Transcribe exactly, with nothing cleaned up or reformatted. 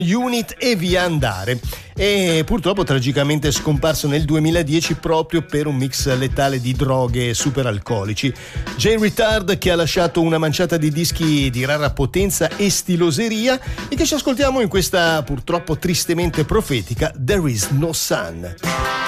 Unit e via andare. E purtroppo tragicamente scomparso nel duemiladieci proprio per un mix letale di droghe superalcolici. Jay Retard, che ha lasciato una manciata di dischi di rara potenza e stiloseria e che ci ascoltiamo in questa purtroppo tristemente profetica There Is No Sun.